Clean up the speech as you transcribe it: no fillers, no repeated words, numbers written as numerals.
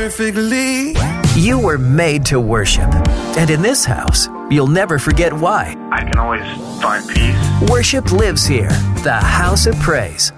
perfectly. You were made to worship. And in this house, you'll never forget why. I can always find peace. Worship lives here. The House of Praise.